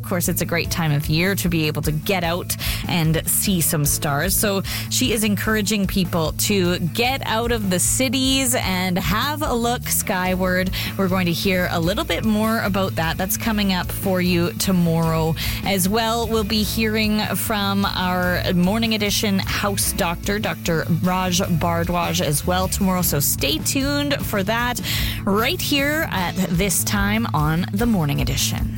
course, it's a great time of year to be able to get out and see some stars. So she is encouraging people to get out of the cities and have a look skyward. We're going to hear a little bit more about that. That's coming up for you tomorrow as well. We'll be hearing from our morning edition house doctor, Dr. Raj Bhardwaj, as well tomorrow. So stay tuned for that right here at this time on the morning edition.